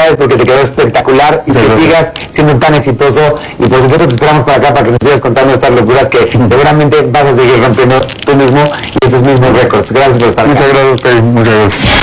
felicidades porque te quedó espectacular y que sigas siendo tan exitoso y por supuesto te esperamos por acá para que nos sigas contando estas locuras que seguramente vas a seguir rompiendo tú mismo y estos mismos récords. Gracias por estar acá. Muchas gracias, Pedro. Muchas gracias.